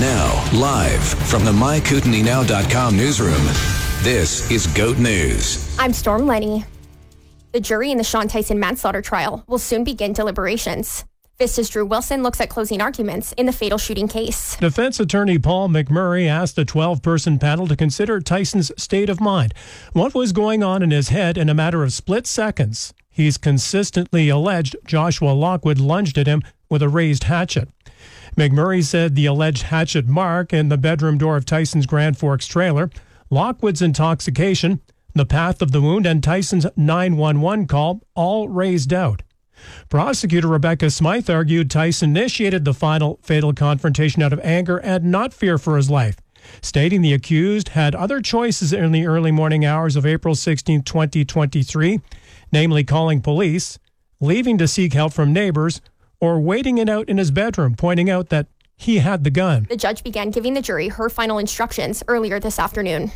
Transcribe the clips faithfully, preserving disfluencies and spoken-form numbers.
Now, live from the my kootenai now dot com newsroom, this is GOAT News. I'm Storm Lenny. The jury in the Sean Tyson manslaughter trial will soon begin deliberations. Vista's Drew Wilson looks at closing arguments in the fatal shooting case. Defense attorney Paul McMurray asked a twelve-person panel to consider Tyson's state of mind. What was going on in his head in a matter of split seconds? He's consistently alleged Joshua Lockwood lunged at him with a raised hatchet. McMurray said the alleged hatchet mark in the bedroom door of Tyson's Grand Forks trailer, Lockwood's intoxication, the path of the wound, and Tyson's nine one one call all raised doubt. Prosecutor Rebecca Smythe argued Tyson initiated the final fatal confrontation out of anger and not fear for his life, stating the accused had other choices in the early morning hours of April sixteenth, twenty twenty-three, namely calling police, leaving to seek help from neighbors, or waiting it out in his bedroom, pointing out that he had the gun. The judge began giving the jury her final instructions earlier this afternoon.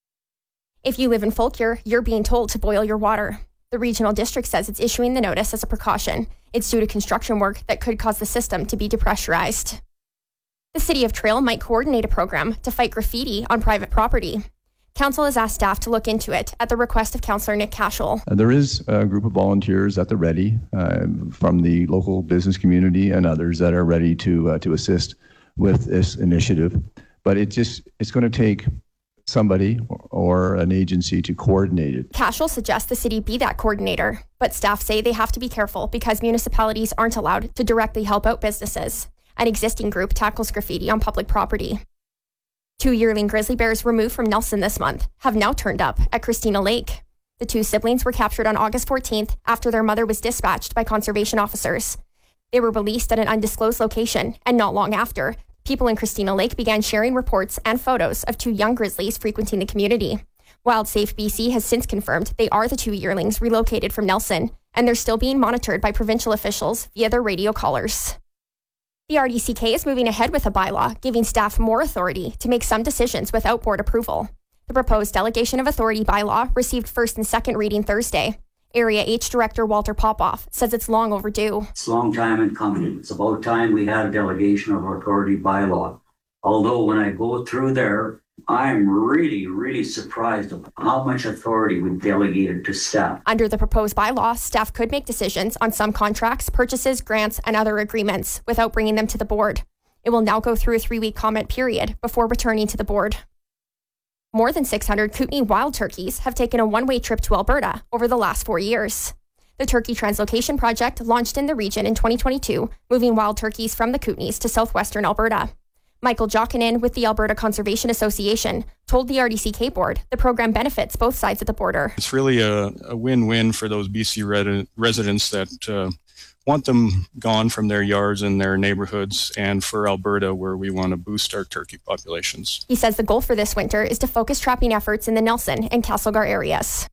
If you live in Fulkere, you're being told to boil your water. The regional district says it's issuing the notice as a precaution. It's due to construction work that could cause the system to be depressurized. The City of Trail might coordinate a program to fight graffiti on private property. Council has asked staff to look into it at the request of Councillor Nick Cashel. Uh, there is a group of volunteers at the ready uh, from the local business community and others that are ready to uh, to assist with this initiative. But it just it's going to take somebody or an agency to coordinate it. Cashel suggests the city be that coordinator, but staff say they have to be careful because municipalities aren't allowed to directly help out businesses. An existing group tackles graffiti on public property. Two yearling grizzly bears removed from Nelson this month have now turned up at Christina Lake. The two siblings were captured on August fourteenth after their mother was dispatched by conservation officers. They were released at an undisclosed location, and not long after, people in Christina Lake began sharing reports and photos of two young grizzlies frequenting the community. WildSafe B C has since confirmed they are the two yearlings relocated from Nelson, and they're still being monitored by provincial officials via their radio collars. The R D C K is moving ahead with a bylaw, giving staff more authority to make some decisions without board approval. The proposed delegation of authority bylaw received first and second reading Thursday. Area H Director Walter Popoff says it's long overdue. It's a long time in coming. It's about time we had a delegation of authority bylaw. Although when I go through there, I'm really, really surprised of how much authority we delegated to staff. Under the proposed bylaw, staff could make decisions on some contracts, purchases, grants, and other agreements without bringing them to the board. It will now go through a three-week comment period before returning to the board. More than six hundred Kootenai wild turkeys have taken a one-way trip to Alberta over the last four years. The Turkey Translocation Project launched in the region in twenty twenty-two, moving wild turkeys from the Kootenays to southwestern Alberta. Michael Jokinen with the Alberta Conservation Association told the R D C K board the program benefits both sides of the border. It's really a, a win-win for those B C red- residents that uh, want them gone from their yards and their neighborhoods, and for Alberta, where we want to boost our turkey populations. He says the goal for this winter is to focus trapping efforts in the Nelson and Castlegar areas.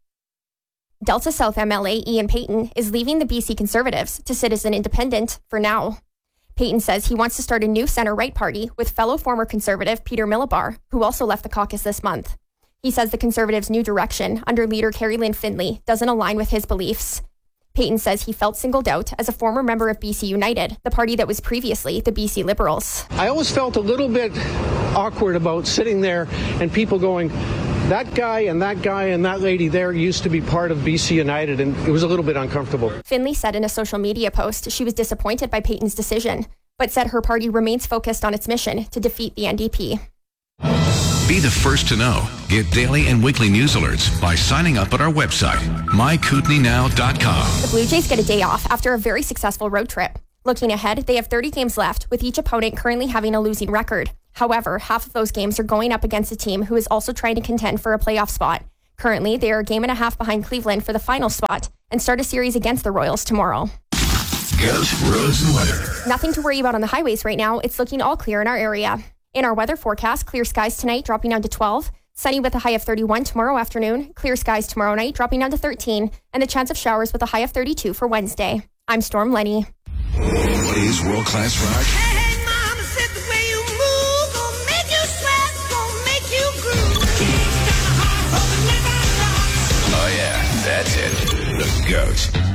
Delta South M L A Ian Payton is leaving the B C Conservatives to Citizen Independent for now. Payton says he wants to start a new centre-right party with fellow former Conservative Peter Millibar, who also left the caucus this month. He says the Conservatives' new direction under leader Carrie Lynn Findlay doesn't align with his beliefs. Payton says he felt singled out as a former member of B C United, the party that was previously the B C Liberals. I always felt a little bit awkward about sitting there and people going, that guy and that guy and that lady there used to be part of B C United, and it was a little bit uncomfortable. Findlay said in a social media post she was disappointed by Payton's decision, but said her party remains focused on its mission to defeat the N D P. Be the first to know. Get daily and weekly news alerts by signing up at our website, my kootenai now dot com. The Blue Jays get a day off after a very successful road trip. Looking ahead, they have thirty games left, with each opponent currently having a losing record. However, half of those games are going up against a team who is also trying to contend for a playoff spot. Currently, they are a game and a half behind Cleveland for the final spot and start a series against the Royals tomorrow. Goat, roads, and weather. Nothing to worry about on the highways right now. It's looking all clear in our area. In our weather forecast, clear skies tonight dropping down to twelve. Sunny with a high of thirty-one tomorrow afternoon. Clear skies tomorrow night dropping down to thirteen. And the chance of showers with a high of thirty-two for Wednesday. I'm Storm Lenny. What is world-class rock? Hey, hey, mama said the way you move gon' make you sweat, gon' make you groove. Kids got a heart for the never rock. Oh yeah, that's it. The GOAT.